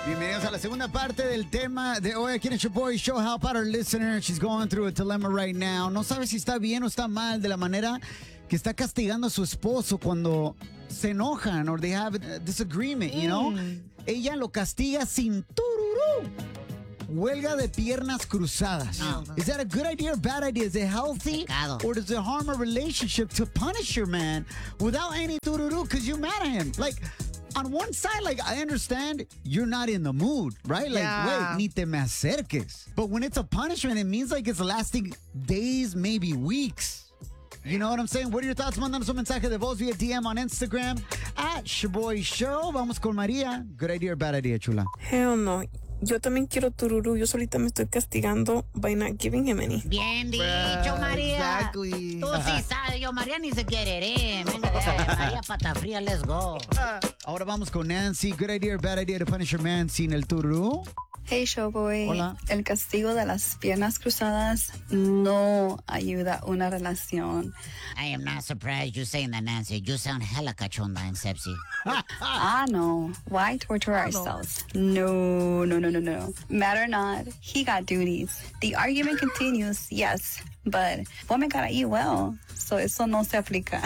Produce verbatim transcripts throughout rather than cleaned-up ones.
Bienvenidos a la segunda parte del tema de hoy aquí en el Show Show. Help out our listener. She's going through a dilemma right now. No sabe si está bien o está mal de la manera que está castigando a su esposo cuando se enojan or they have a disagreement, you know? Mm. Ella lo castiga sin tururú. Huelga de piernas cruzadas. No. Is that a good idea or bad idea? Is it healthy? Pecado. Or does it harm a relationship to punish your man without any tururú because you're mad at him? Like, on one side, like, I understand you're not in the mood, right? Like, Yeah. wait, ni te me acerques. But when it's a punishment, it means like it's lasting days, maybe weeks. You know what I'm saying? What are your thoughts? Mándanos un mensaje de voz via D M on Instagram at Shaboy Show. Vamos con María. Good idea or bad idea, chula? Hell no. Yo también quiero tururú. Yo solita me estoy castigando by not giving him any. Bien dicho, María. Exactly. Tú sí sabes, yo, María, ni se quiere ir. Venga, de ahí, María Pata Fría, let's go. Ahora vamos con Nancy. Good idea or bad idea to punish your man sin el tururú? Hey Showboy, Hola. El castigo de las piernas cruzadas no ayuda a una relación. I am not surprised you're saying that, Nancy. You sound hella cachonda and sepsi. Ah, no. Why torture ourselves? No, no, no, no, no. Matter or not, he got duties. The argument continues, yes, but woman gotta eat well, so eso no se aplica.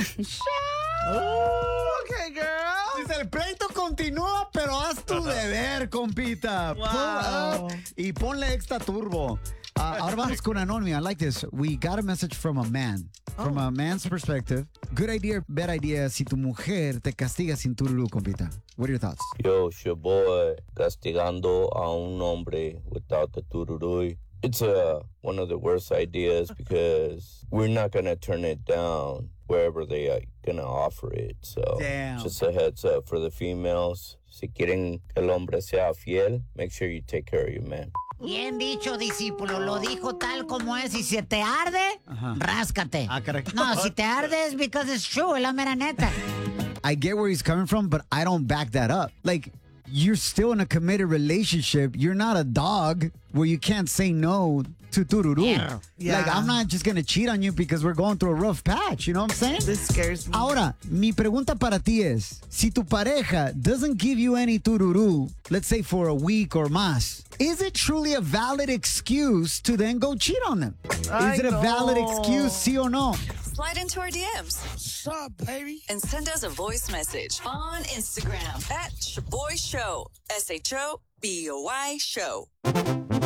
Oh, okay, girl. Dice, el pleito continúa, pero haz tu deber, compita. Wow. Pull up y ponle extra turbo. Uh, ahora vamos con Anonymia. I like this. We got a message from a man. From a man's perspective. Good idea, bad idea si tu mujer te castiga sin tururú, compita. What are your thoughts? Yo, Shaboy, castigando a un hombre without the tururú. It's uh, one of the worst ideas because we're not going to turn it down wherever they are going to offer it. So Damn. Just a heads up for the females. Si quieren que el hombre sea fiel, make sure you take care of your man. Bien dicho, discípulo. Lo dijo tal como es. Y si te arde, Ajá. ráscate. Ah, caray. No, si te arde es because it's true. Es la mera neta. I get where he's coming from, but I don't back that up. Like, you're still in a committed relationship. You're not a dog where you can't say no to tururú. Yeah. Yeah. Like, I'm not just going to cheat on you because we're going through a rough patch. You know what I'm saying? This scares me. Ahora, mi pregunta para ti es, si tu pareja doesn't give you any tururú, let's say for a week or más, is it truly a valid excuse to then go cheat on them? I Is it a valid know. excuse, sí o no? Slide into our D Ms. What's up, baby? And send us a voice message on Instagram at Shaboy Show. S H O B O Y Show.